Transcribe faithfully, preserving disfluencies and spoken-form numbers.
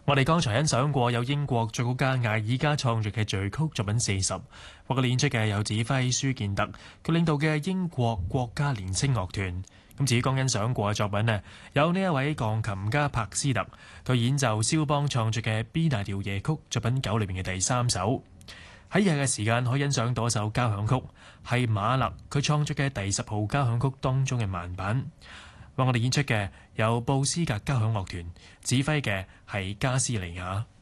我哋剛才欣賞過有英國作曲家艾爾加創作嘅序曲作品四十，為佢演出嘅有指揮舒健特，佢領導嘅英國國家年輕樂團。咁至於剛欣賞過嘅作品呢，有呢一位鋼琴家柏斯特，佢演奏肖邦創作嘅 B 大調夜曲作品九裏面嘅第三首。喺以下嘅時間可以欣賞多首交響曲，係馬勒佢創作嘅第十號交響曲當中嘅慢板。為我哋演出嘅有布斯格交響樂團，指揮嘅係加斯利亞。